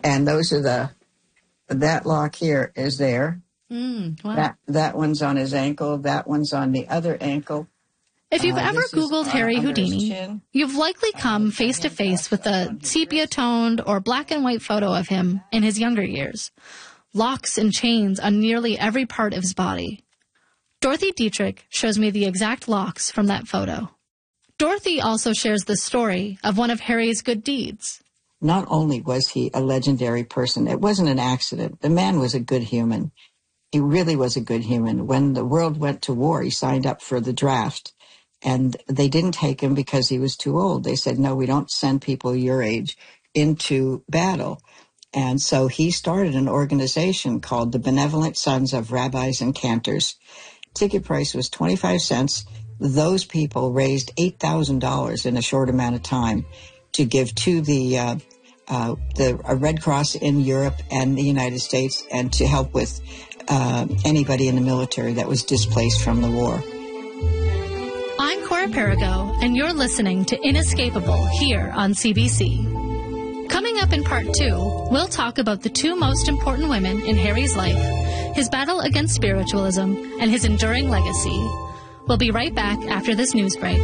And those are that lock here is there. Wow. That one's on his ankle. That one's on the other ankle. If you've ever Googled Harry Houdini, you've likely come face to face with a sepia-toned or black and white photo of him in his younger years. Locks and chains on nearly every part of his body. Dorothy Dietrich shows me the exact locks from that photo. Dorothy also shares the story of one of Harry's good deeds. Not only was he a legendary person, it wasn't an accident. The man was a good human. He really was a good human. When the world went to war, he signed up for the draft. And they didn't take him because he was too old. They said, no, we don't send people your age into battle. And so he started an organization called the Benevolent Sons of Rabbis and Cantors. Ticket price was 25 cents. Those people raised $8,000 in a short amount of time to give to the Red Cross in Europe and the United States, and to help with anybody in the military that was displaced from the war. I'm Cora Perigo, and you're listening to Inescapable here on CBC. Coming up in Part 2, we'll talk about the two most important women in Harry's life, his battle against spiritualism, and his enduring legacy. We'll be right back after this news break.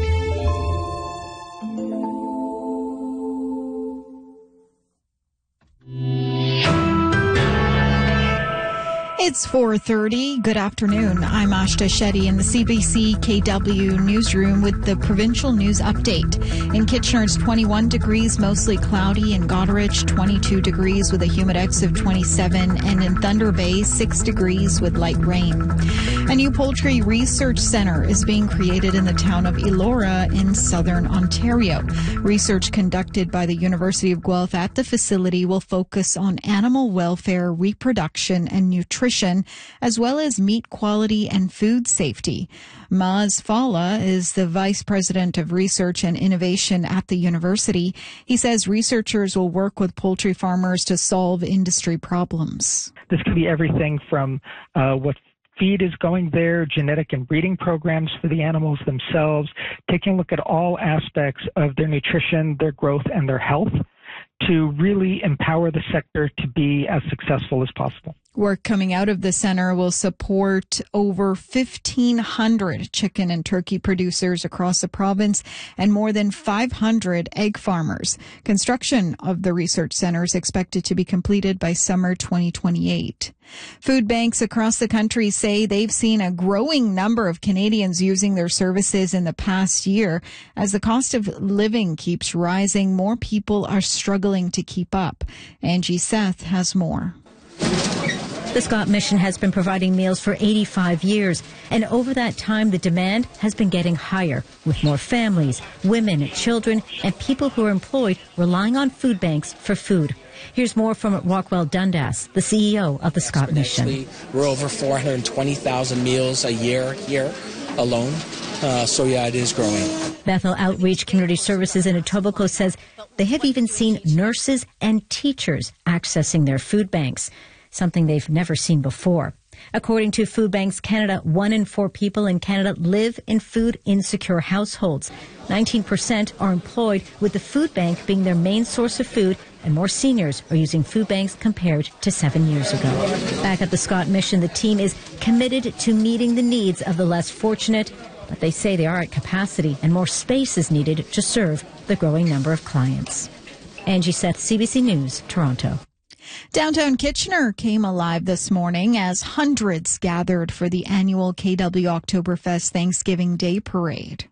It's 4:30. Good afternoon. I'm Ashta Shetty in the CBC KW newsroom with the provincial news update. In Kitchener, it's 21 degrees, mostly cloudy. In Goderich, 22 degrees with a humidex of 27. And in Thunder Bay, 6 degrees with light rain. A new poultry research centre is being created in the town of Elora in southern Ontario. Research conducted by the University of Guelph at the facility will focus on animal welfare, reproduction, and nutrition, as well as meat quality and food safety. Maz Fala is the Vice President of Research and Innovation at the university. He says researchers will work with poultry farmers to solve industry problems. This could be everything from what feed is going there, genetic and breeding programs for the animals themselves, taking a look at all aspects of their nutrition, their growth, and their health to really empower the sector to be as successful as possible. Work coming out of the center will support over 1,500 chicken and turkey producers across the province and more than 500 egg farmers. Construction of the research center is expected to be completed by summer 2028. Food banks across the country say they've seen a growing number of Canadians using their services in the past year. As the cost of living keeps rising, more people are struggling to keep up. Angie Seth has more. The Scott Mission has been providing meals for 85 years, and over that time the demand has been getting higher, with more families, women, children, and people who are employed relying on food banks for food. Here's more from Rockwell Dundas, the CEO of the Scott Mission. We're over 420,000 meals a year here alone, so yeah, it is growing. Bethel Outreach Community Services in Etobicoke says they have even seen nurses and teachers accessing their food banks, something they've never seen before. According to Food Banks Canada, 1 in 4 people in Canada live in food-insecure households. 19% are employed, with the food bank being their main source of food, and more seniors are using food banks compared to 7 years ago. Back at the Scott Mission, the team is committed to meeting the needs of the less fortunate, but they say they are at capacity and more space is needed to serve the growing number of clients. Angie Seth, CBC News, Toronto. Downtown Kitchener came alive this morning as hundreds gathered for the annual KW Oktoberfest Thanksgiving Day Parade.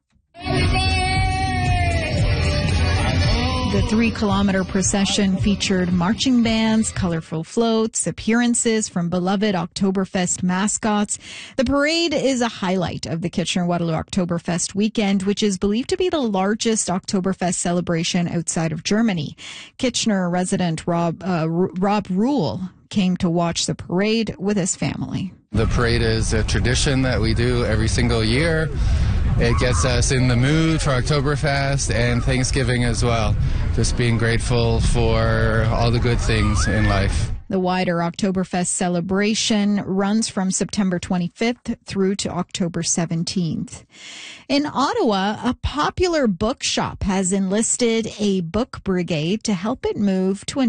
The 3-kilometer procession featured marching bands, colorful floats, appearances from beloved Oktoberfest mascots. The parade is a highlight of the Kitchener-Waterloo Oktoberfest weekend, which is believed to be the largest Oktoberfest celebration outside of Germany. Kitchener resident Rob Rule came to watch the parade with his family. The parade is a tradition that we do every single year. It gets us in the mood for Oktoberfest and Thanksgiving as well. Just being grateful for all the good things in life. The wider Oktoberfest celebration runs from September 25th through to October 17th. In Ottawa, a popular bookshop has enlisted a book brigade to help it move to a